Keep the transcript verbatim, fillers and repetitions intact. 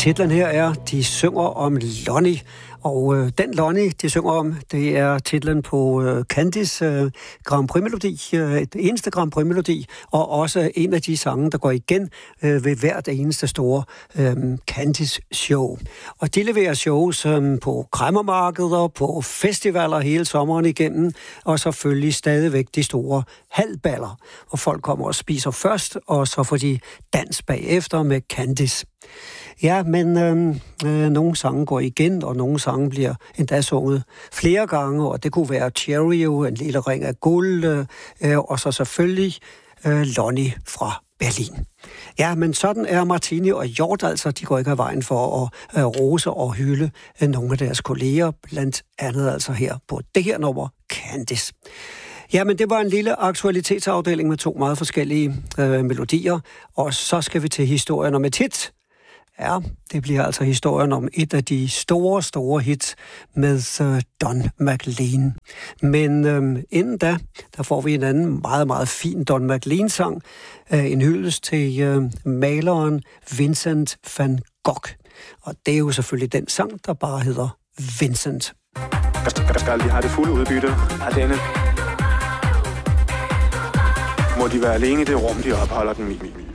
Titlen her er, de synger om Lonnie, og øh, den Lonnie, de synger om, det er titlen på øh, Candys øh, Grand Prix-melodi, øh, det eneste Grand Prix-melodi, og også en af de sange, der går igen øh, ved hvert eneste store øh, Candys show. Og de leverer shows øh, på kræmmermarkeder, på festivaler hele sommeren igennem, og selvfølgelig stadigvæk de store halvballer, hvor folk kommer og spiser først, og så får de dans bagefter med Candys. Ja, men øh, øh, nogle sange går igen, og nogle sange bliver endda sunget flere gange, og det kunne være Cheerio, En lille ring af guld, øh, og så selvfølgelig øh, Lonnie fra Berlin. Ja, men sådan er Martini og Hjort altså, de går ikke af vejen for at øh, rose og hylde øh, nogle af deres kolleger, blandt andet altså her på det her nummer, Candys. Ja, men det var en lille aktualitetsafdeling med to meget forskellige øh, melodier, og så skal vi til historien om et hit. Ja, det bliver altså historien om et af de store, store hits med uh, Don McLean. Men uh, inden da, der får vi en anden meget, meget fin Don McLean-sang. Uh, en hyldest til uh, maleren Vincent van Gogh. Og det er jo selvfølgelig den sang, der bare hedder Vincent. Jeg skal aldrig have det fulde udbytte af denne. Må de være alene i det rum, de opholder den i.